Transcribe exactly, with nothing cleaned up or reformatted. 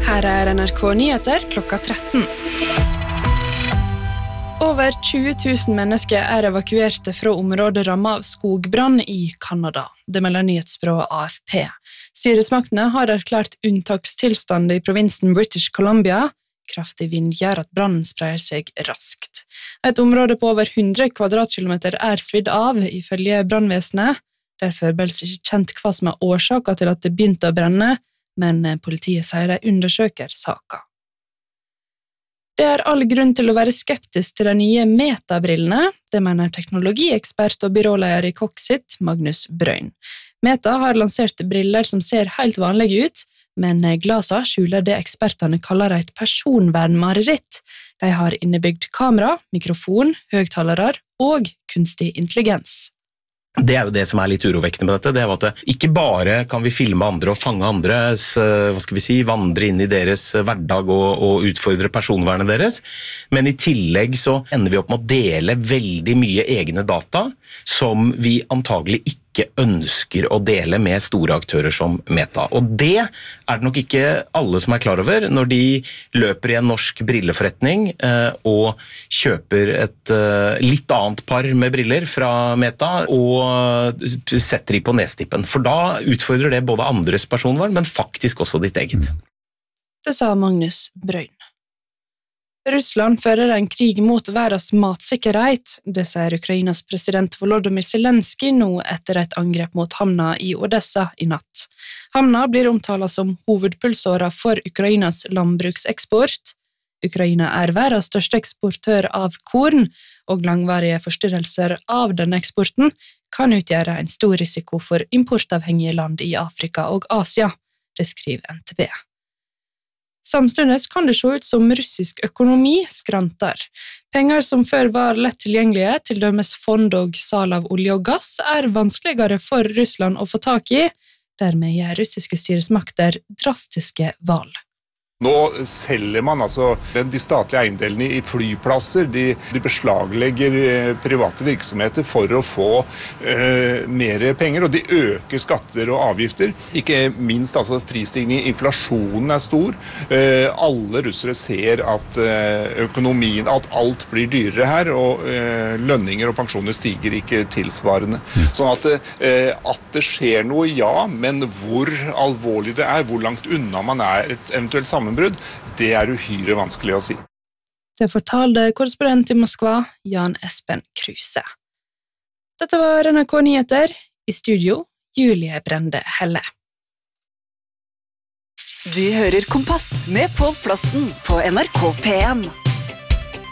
Her er N R K Nyheter klokka tretten. Over tjue tusen mennesker er evakuerte fra området rammet av skogbrann i Kanada. Det melder nyhetsbyrået A F P. Styresmaktene har erklært unntakstilstand i provinsen British Columbia. Kraftig vind gjør at brannen sprer seg raskt. Et område på over hundre kvadratkilometer er svidd av, ifølge brannvesenet. Derfor ble det ikke kjent hva som er årsaken til at det begynte å brenne, men politiet sier de undersøker saken. Det er all grunn til å være skeptisk til de nye Meta-brillene, det mener teknologiekspert og byråleder i Coxit, Magnus Brøyn. Meta har lansert briller som ser helt vanlige ut, men glasene skjuler det ekspertene kaller et personvernmareritt. De har innebygd kamera, mikrofon, høgtalere og kunstig intelligens. Det er jo det som er litt urovekkende med dette, det er at det ikke bare kan vi filme andre og fange andres, hva skal vi si, vandre inn i deres hverdag og, og utfordre personvernet deres, men i tillegg så ender vi opp med å dele veldig mye egne data som vi antagelig ikke ønsker å dele med store aktører som Meta. Og det er det nok ikke alle som er klar over når de løper i en norsk brilleforretning eh, og kjøper et eh, litt annet par med briller fra Meta og setter de på nestippen. For da utfordrer det både andres personvern, men faktisk også ditt eget. Det sa Magnus Brøyn. Russland fører en krig mot verdens matsikkerhet, det sier Ukrainas president Volodymyr Zelensky nå etter et angrep mot hamna i Odessa i natt. Hamna blir omtalt som hovedpulsåra for Ukrainas landbrukseksport. Ukraina er verdens største eksportør av korn, og langvarige forstyrrelser av denne eksporten kan utgjøre en stor risiko for importavhengige land i Afrika og Asia, det skriver N T B. Samtidig kan det se ut som russisk økonomi skranter. Penger som før var lett tilgjengelige, til dømes fond og sal av olje og gass, er vanskeligere for Russland å få tak i. Dermed gjør russiske styresmakter drastiske valg. Nå selger man altså de statlige eiendelene i flyplasser, de, de beslaglegger private virksomheter for å få eh, mer penger, og de øker skatter og avgifter. Ikke minst altså prisstigning, inflasjonen er stor. Eh, alle russere ser at eh, økonomien, at alt blir dyrere her, og eh, lønninger og pensjoner stiger ikke tilsvarende. Sånn at, eh, at det skjer noe, ja, men hvor alvorlig det er, hvor langt unna man er et eventuelt sammenbrud, det er uhyre vanskelig å si. Det fortalte korrespondent i Moskva, Jan Espen Kruse. Dette var N R K Nyheter. I studio, Julie Brende Helle. Du hører Kompass med Pål Plassen på N R K P en.